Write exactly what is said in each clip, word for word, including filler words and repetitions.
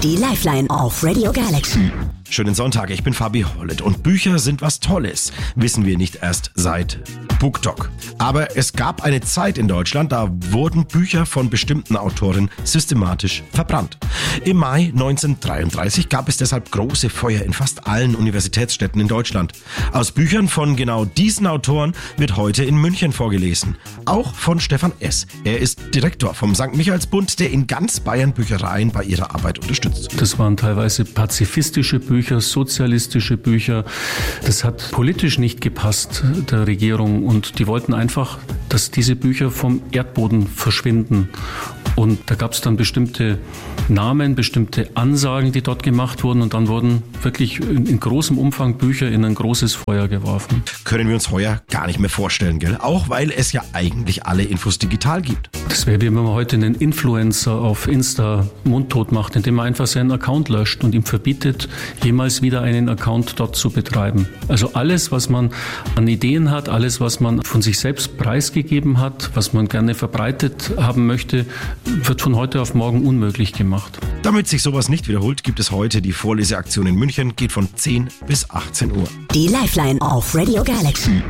Die Lifeline auf Radio Galaxy. Schönen Sonntag, ich bin Fabi Hollett und Bücher sind was Tolles, wissen wir nicht erst seit BookTok. Aber es gab eine Zeit in Deutschland, da wurden Bücher von bestimmten Autoren systematisch verbrannt. Im Mai neunzehnhundertdreiunddreißig gab es deshalb große Feuer in fast allen Universitätsstädten in Deutschland. Aus Büchern von genau diesen Autoren wird heute in München vorgelesen. Auch von Stefan S. Er ist Direktor vom Sankt Michaelsbund, der in ganz Bayern Büchereien bei ihrer Arbeit unterstützt. Das waren teilweise pazifistische Bücher, sozialistische Bücher. Das hat politisch nicht gepasst der Regierung und die wollten einfach, dass diese Bücher vom Erdboden verschwinden. Und da gab es dann bestimmte Namen, bestimmte Ansagen, die dort gemacht wurden und dann wurden wirklich in, in großem Umfang Bücher in ein großes Feuer geworfen. Können wir uns heuer gar nicht mehr vorstellen, gell? Auch weil es ja eigentlich alle Infos digital gibt. Das wäre wie wenn man heute einen Influencer auf Insta mundtot macht, indem man einfach seinen Account löscht und ihm verbietet, jemals wieder einen Account dort zu betreiben. Also alles, was man an Ideen hat, alles, was man von sich selbst preisgegeben hat, was man gerne verbreitet haben möchte, wird von heute auf morgen unmöglich gemacht. Damit sich sowas nicht wiederholt, gibt es heute die Vorleseaktion in München, geht von zehn bis achtzehn Uhr. Die Lifeline auf Radio Galaxy.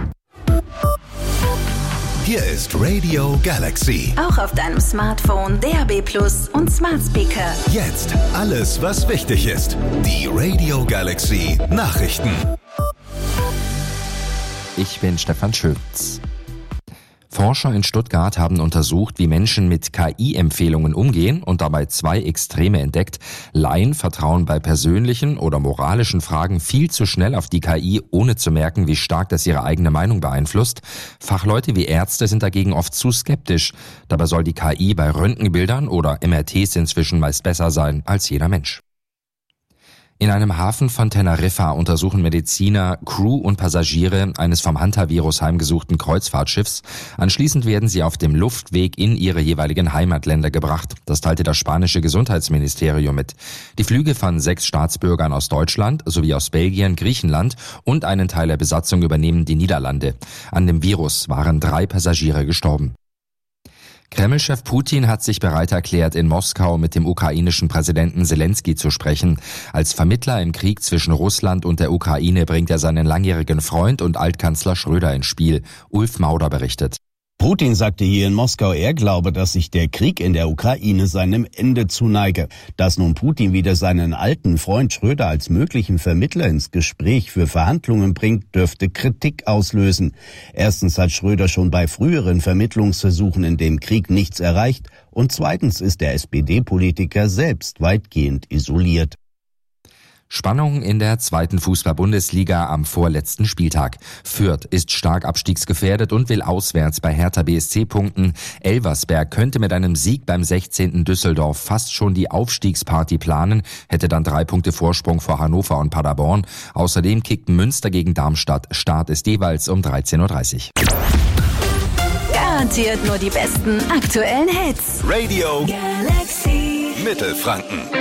Hier ist Radio Galaxy. Auch auf deinem Smartphone, D A B Plus und Smart Speaker. Jetzt alles, was wichtig ist. Die Radio Galaxy Nachrichten. Ich bin Stefan Schütz. Forscher in Stuttgart haben untersucht, wie Menschen mit K I-Empfehlungen umgehen und dabei zwei Extreme entdeckt. Laien vertrauen bei persönlichen oder moralischen Fragen viel zu schnell auf die K I, ohne zu merken, wie stark das ihre eigene Meinung beeinflusst. Fachleute wie Ärzte sind dagegen oft zu skeptisch. Dabei soll die K I bei Röntgenbildern oder M R Ts inzwischen meist besser sein als jeder Mensch. In einem Hafen von Teneriffa untersuchen Mediziner Crew und Passagiere eines vom Hantavirus heimgesuchten Kreuzfahrtschiffs. Anschließend werden sie auf dem Luftweg in ihre jeweiligen Heimatländer gebracht. Das teilte das spanische Gesundheitsministerium mit. Die Flüge von sechs Staatsbürgern aus Deutschland sowie aus Belgien, Griechenland und einen Teil der Besatzung übernehmen die Niederlande. An dem Virus waren drei Passagiere gestorben. Kreml-Chef Putin hat sich bereit erklärt, in Moskau mit dem ukrainischen Präsidenten Selenskyj zu sprechen. Als Vermittler im Krieg zwischen Russland und der Ukraine bringt er seinen langjährigen Freund und Altkanzler Schröder ins Spiel. Ulf Mauder berichtet. Putin sagte hier in Moskau, er glaube, dass sich der Krieg in der Ukraine seinem Ende zuneige. Dass nun Putin wieder seinen alten Freund Schröder als möglichen Vermittler ins Gespräch für Verhandlungen bringt, dürfte Kritik auslösen. Erstens hat Schröder schon bei früheren Vermittlungsversuchen in dem Krieg nichts erreicht und zweitens ist der S P D-Politiker selbst weitgehend isoliert. Spannung in der zweiten Fußball-Bundesliga am vorletzten Spieltag. Fürth ist stark abstiegsgefährdet und will auswärts bei Hertha B S C punkten. Elversberg könnte mit einem Sieg beim sechzehnten Düsseldorf fast schon die Aufstiegsparty planen, hätte dann drei Punkte Vorsprung vor Hannover und Paderborn. Außerdem kickt Münster gegen Darmstadt. Start ist jeweils um dreizehn Uhr dreißig. Garantiert nur die besten aktuellen Hits. Radio Galaxy Mittelfranken.